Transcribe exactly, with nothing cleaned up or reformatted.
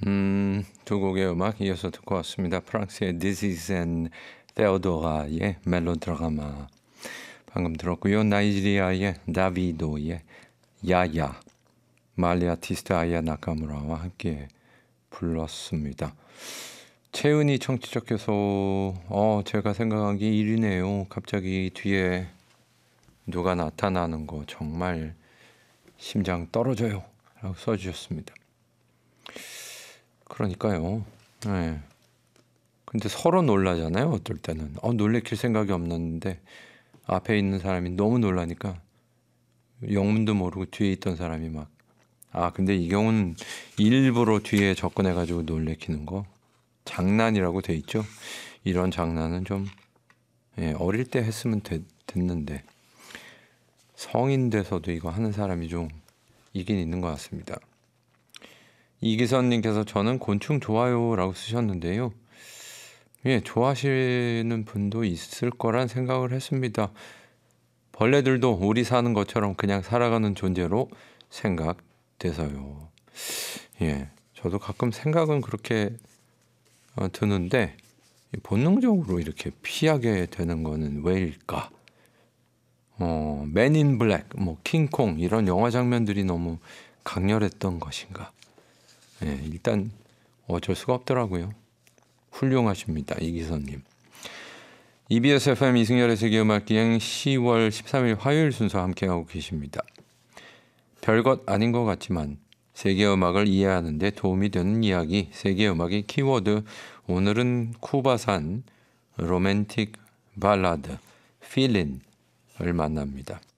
음, 두 곡의 음악 이어서 듣고 왔습니다. 프랑스의 This is an Theodora의 멜로드라마 방금 들었고요. 나이지리아의 다비도의 야야, 말리 아티스트 아야 나카무라와 함께 불렀습니다. 채은이 청취자께서 어 제가 생각한 게 일이네요. 갑자기 뒤에 누가 나타나는 거 정말 심장 떨어져요 라고 써주셨습니다. 그러니까요. 네. 근데 서로 놀라잖아요. 어떨 때는 어 놀래킬 생각이 없었는데 앞에 있는 사람이 너무 놀라니까 영문도 모르고 뒤에 있던 사람이 막 아 근데 이 경우는 일부러 뒤에 접근해가지고 놀래키는 거 장난이라고 돼 있죠. 이런 장난은 좀 예, 어릴 때 했으면 됐, 됐는데 성인 돼서도 이거 하는 사람이 좀 있긴 있는 것 같습니다. 이기선님께서 저는 곤충 좋아요 라고 쓰셨는데요. 예, 좋아하시는 분도 있을 거란 생각을 했습니다. 벌레들도 우리 사는 것처럼 그냥 살아가는 존재로 생각돼서요. 예, 저도 가끔 생각은 그렇게 어, 드는데 본능적으로 이렇게 피하게 되는 거는 왜일까? 어, 맨인 블랙, 뭐 킹콩 이런 영화 장면들이 너무 강렬했던 것인가? 예, 일단 어쩔 수가 없더라고요. 훌륭하십니다. 이기선님. 이비에스 에프엠 이승열의 세계음악기행 시월 십삼일 화요일 순서 함께하고 계십니다. 별것 아닌 것 같지만 세계음악을 이해하는 데 도움이 되는 이야기, 세계음악의 키워드. 오늘은 쿠바산 로맨틱 발라드 필린을 만납니다.